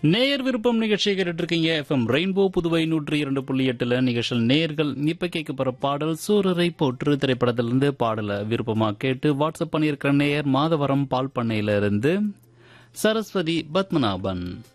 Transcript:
நேயர் விருப்பம் நிகழ்ச்சியை கேட்டுட்டு இருக்கீங்க. எஃப்எம் ரெயின்போ புதுவை 102.8 நிகழ்ச்சியில் நேயர்கள் இப்ப கேட்க போற பாடல் சூரரை போற்று திரைப்படத்திலிருந்து பாடலை விருப்பமா கேட்டு வாட்ஸ்அப் பண்ணியிருக்கிற நேயர் மாதவரம் பால் பண்ணையில இருந்து சரஸ்வதி பத்மநாபன்.